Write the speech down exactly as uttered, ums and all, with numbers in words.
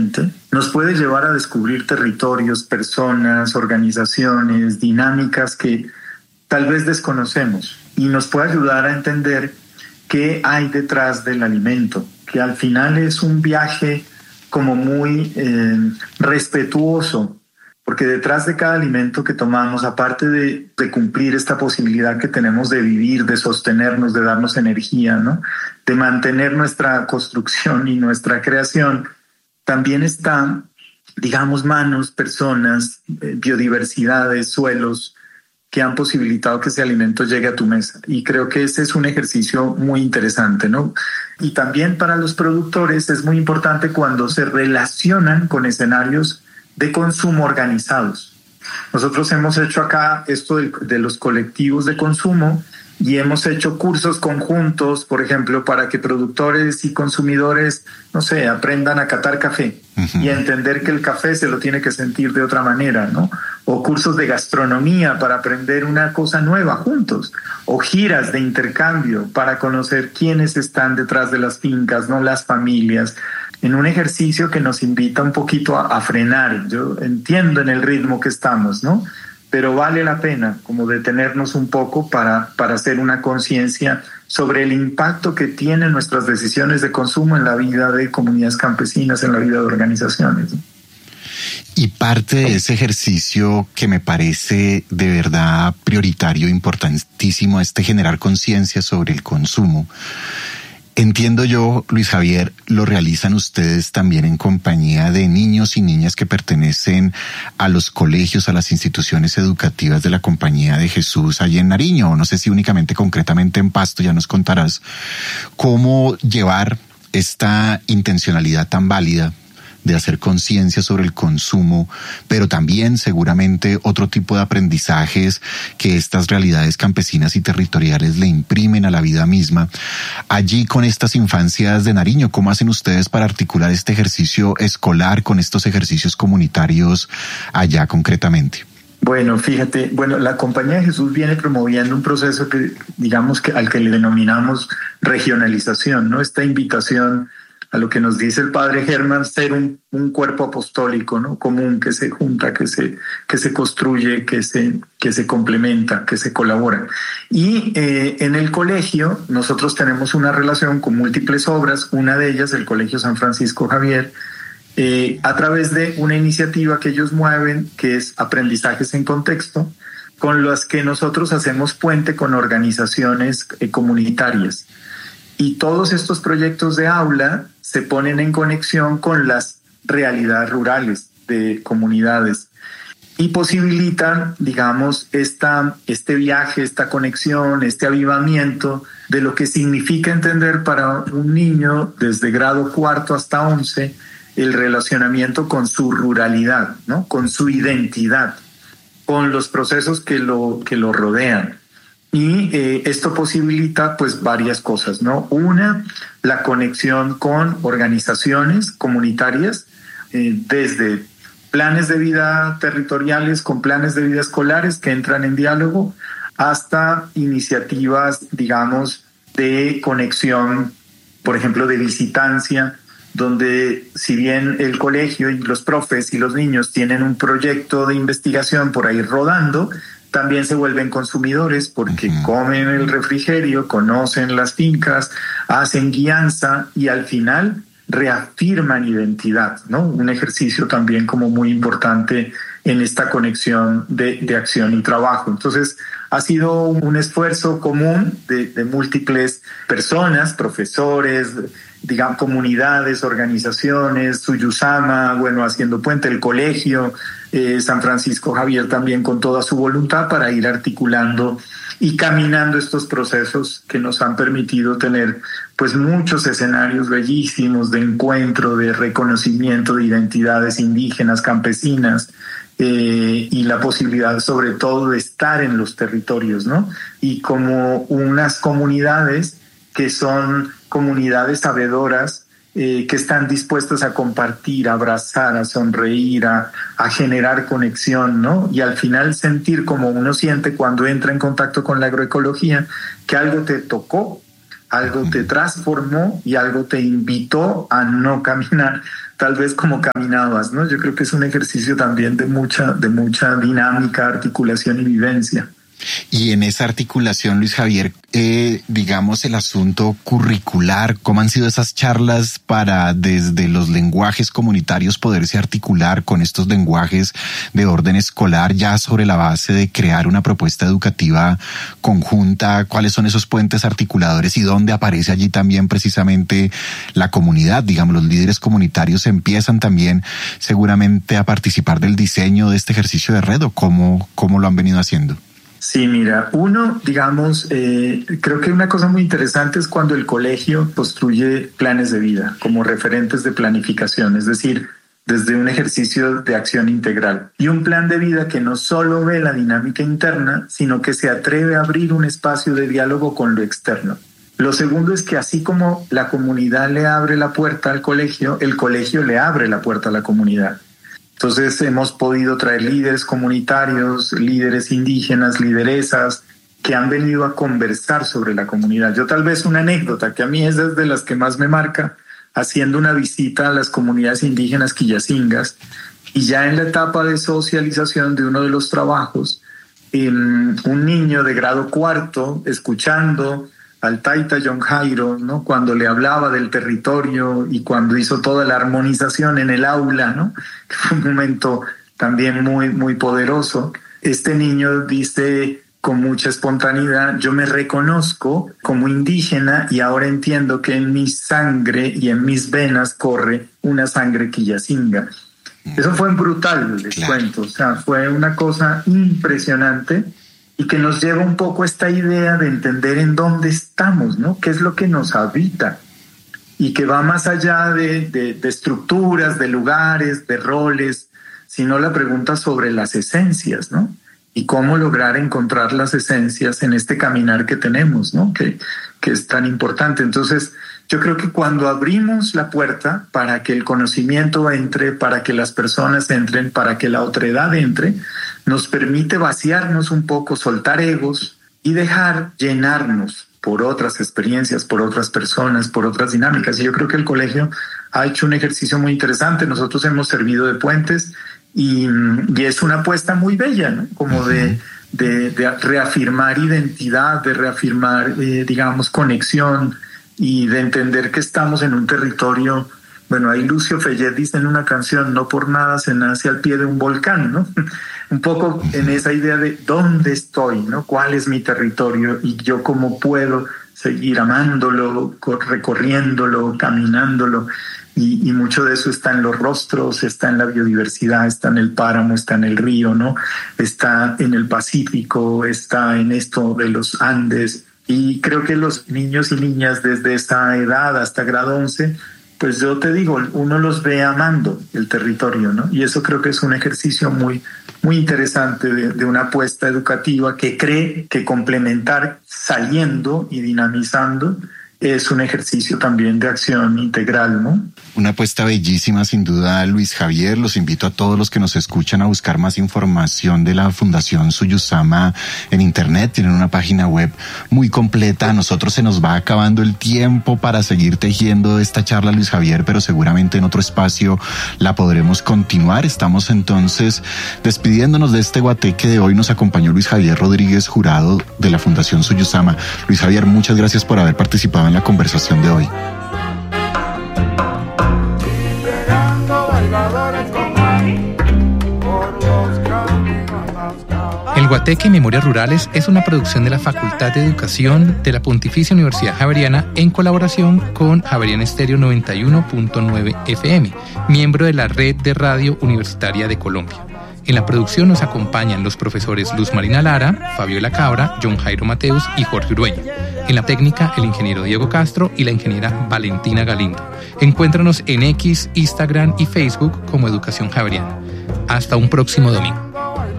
ambiente, nos puede llevar a descubrir territorios, personas, organizaciones, dinámicas que tal vez desconocemos, y nos puede ayudar a entender qué hay detrás del alimento, que al final es un viaje como muy eh, respetuoso, porque detrás de cada alimento que tomamos, aparte de, de cumplir esta posibilidad que tenemos de vivir, de sostenernos, de darnos energía, ¿no?, de mantener nuestra construcción y nuestra creación, también está, digamos, manos, personas, eh, biodiversidades, suelos, que han posibilitado que ese alimento llegue a tu mesa. Y creo que ese es un ejercicio muy interesante, ¿no? Y también para los productores es muy importante cuando se relacionan con escenarios de consumo organizados. Nosotros hemos hecho acá esto de, de los colectivos de consumo, y hemos hecho cursos conjuntos, por ejemplo, para que productores y consumidores, no sé, aprendan a catar café uh-huh. y a entender que el café se lo tiene que sentir de otra manera, ¿no? O cursos de gastronomía para aprender una cosa nueva juntos, o giras de intercambio para conocer quiénes están detrás de las fincas, ¿no?, las familias, en un ejercicio que nos invita un poquito a, a frenar. Yo entiendo en el ritmo que estamos, ¿no?, pero vale la pena como detenernos un poco para, para hacer una conciencia sobre el impacto que tienen nuestras decisiones de consumo en la vida de comunidades campesinas, en la vida de organizaciones. Y parte de ese ejercicio que me parece de verdad prioritario, importantísimo, es de generar conciencia sobre el consumo. Entiendo yo, Luis Javier, lo realizan ustedes también en compañía de niños y niñas que pertenecen a los colegios, a las instituciones educativas de la Compañía de Jesús allí en Nariño, o no sé si únicamente concretamente en Pasto, ya nos contarás cómo llevar esta intencionalidad tan válida de hacer conciencia sobre el consumo, pero también seguramente otro tipo de aprendizajes que estas realidades campesinas y territoriales le imprimen a la vida misma. Allí con estas infancias de Nariño, ¿cómo hacen ustedes para articular este ejercicio escolar con estos ejercicios comunitarios allá concretamente? Bueno, fíjate, bueno, la Compañía de Jesús viene promoviendo un proceso que, digamos, que al que le denominamos regionalización, ¿no? Esta invitación a lo que nos dice el padre Germán, ser un, un cuerpo apostólico, ¿no?, común, que se junta, que se, que se construye, que se, que se complementa, que se colabora. Y eh, en el colegio nosotros tenemos una relación con múltiples obras, una de ellas el Colegio San Francisco Javier, eh, a través de una iniciativa que ellos mueven, que es Aprendizajes en Contexto, con las que nosotros hacemos puente con organizaciones eh, comunitarias. Y todos estos proyectos de aula se ponen en conexión con las realidades rurales de comunidades y posibilitan, digamos, esta, este viaje, esta conexión, este avivamiento de lo que significa entender para un niño desde grado cuarto hasta once el relacionamiento con su ruralidad, ¿no?, con su identidad, con los procesos que lo, que lo rodean. Y eh, esto posibilita pues varias cosas, ¿no? Una, la conexión con organizaciones comunitarias, eh, desde planes de vida territoriales con planes de vida escolares que entran en diálogo, hasta iniciativas, digamos, de conexión, por ejemplo, de visitancia, donde si bien el colegio y los profes y los niños tienen un proyecto de investigación por ahí rodando, también se vuelven consumidores porque uh-huh. comen el refrigerio, conocen las fincas, hacen guianza y al final reafirman identidad, ¿no? Un ejercicio también como muy importante en esta conexión de, de acción y trabajo. Entonces, ha sido un esfuerzo común de, de múltiples personas, profesores, digamos, comunidades, organizaciones, Suyusama, bueno, haciendo puente, el colegio, eh, San Francisco Javier también con toda su voluntad para ir articulando y caminando estos procesos que nos han permitido tener pues muchos escenarios bellísimos de encuentro, de reconocimiento de identidades indígenas, campesinas, eh, y la posibilidad sobre todo de estar en los territorios, ¿no? Y como unas comunidades que son comunidades sabedoras, eh, que están dispuestas a compartir, a abrazar, a sonreír, a, a generar conexión, ¿no? Y al final sentir como uno siente cuando entra en contacto con la agroecología, que algo te tocó, algo te transformó y algo te invitó a no caminar tal vez como caminabas, ¿no? Yo creo que es un ejercicio también de mucha, de mucha dinámica, articulación y vivencia. Y en esa articulación, Luis Javier, eh, digamos el asunto curricular, ¿cómo han sido esas charlas para desde los lenguajes comunitarios poderse articular con estos lenguajes de orden escolar ya sobre la base de crear una propuesta educativa conjunta? ¿Cuáles son esos puentes articuladores y dónde aparece allí también precisamente la comunidad? Digamos, los líderes comunitarios empiezan también seguramente a participar del diseño de este ejercicio de red, ¿o cómo, cómo lo han venido haciendo? Sí, mira, uno, digamos, eh, creo que una cosa muy interesante es cuando el colegio construye planes de vida como referentes de planificación, es decir, desde un ejercicio de acción integral. Y un plan de vida que no solo ve la dinámica interna, sino que se atreve a abrir un espacio de diálogo con lo externo. Lo segundo es que así como la comunidad le abre la puerta al colegio, el colegio le abre la puerta a la comunidad. Entonces hemos podido traer líderes comunitarios, líderes indígenas, lideresas, que han venido a conversar sobre la comunidad. Yo tal vez una anécdota que a mí es de las que más me marca, haciendo una visita a las comunidades indígenas quillacingas, y ya en la etapa de socialización de uno de los trabajos, eh, un niño de grado cuarto, escuchando al Taita John Jairo, ¿no? Cuando le hablaba del territorio y cuando hizo toda la armonización en el aula, ¿no? Que fue un momento también muy, muy poderoso. Este niño dice con mucha espontaneidad: yo me reconozco como indígena y ahora entiendo que en mi sangre y en mis venas corre una sangre quillacinga. Eso fue brutal, les claro. cuento. O sea, fue una cosa impresionante. Y que nos lleva un poco a esta idea de entender en dónde estamos, ¿no? ¿Qué es lo que nos habita? Y que va más allá de, de, de estructuras, de lugares, de roles, sino la pregunta sobre las esencias, ¿no? Y cómo lograr encontrar las esencias en este caminar que tenemos, ¿no? Que, que es tan importante. Entonces, yo creo que cuando abrimos la puerta para que el conocimiento entre, para que las personas entren, para que la otredad entre, nos permite vaciarnos un poco, soltar egos y dejar llenarnos por otras experiencias, por otras personas, por otras dinámicas. Y yo creo que el colegio ha hecho un ejercicio muy interesante. Nosotros hemos servido de puentes y, y es una apuesta muy bella, ¿no? Como de, de, de reafirmar identidad, de reafirmar, eh, digamos, conexión y de entender que estamos en un territorio. Bueno, ahí Lucio Fellet dice en una canción: no por nada se nace al pie de un volcán, ¿no? Un poco en esa idea de dónde estoy, ¿no? ¿Cuál es mi territorio? Y yo cómo puedo seguir amándolo, recorriéndolo, caminándolo. Y, y mucho de eso está en los rostros, está en la biodiversidad, está en el páramo, está en el río, ¿no? Está en el Pacífico, está en esto de los Andes. Y creo que los niños y niñas desde esa edad hasta grado once, pues yo te digo, uno los ve amando el territorio, ¿no? Y eso creo que es un ejercicio muy, muy interesante de, de una apuesta educativa que cree que complementar saliendo y dinamizando es un ejercicio también de acción integral, ¿no? Una apuesta bellísima, sin duda, Luis Javier. Los invito a todos los que nos escuchan a buscar más información de la Fundación Suyusama en internet. Tienen una página web muy completa. A nosotros se nos va acabando el tiempo para seguir tejiendo esta charla, Luis Javier, pero seguramente en otro espacio la podremos continuar. Estamos entonces despidiéndonos de este guateque de hoy. Nos acompañó Luis Javier Rodríguez, jurado de la Fundación Suyusama. Luis Javier, muchas gracias por haber participado en la conversación de hoy. El Guateque Memorias Rurales es una producción de la Facultad de Educación de la Pontificia Universidad Javeriana en colaboración con Javeriana Estéreo noventa y uno punto nueve F M, miembro de la Red de Radio Universitaria de Colombia. En la producción nos acompañan los profesores Luz Marina Lara, Fabiola Cabra, John Jairo Mateus y Jorge Urueña. En la técnica, el ingeniero Diego Castro y la ingeniera Valentina Galindo. Encuéntranos en X, Instagram y Facebook como Educación Javeriana. Hasta un próximo domingo.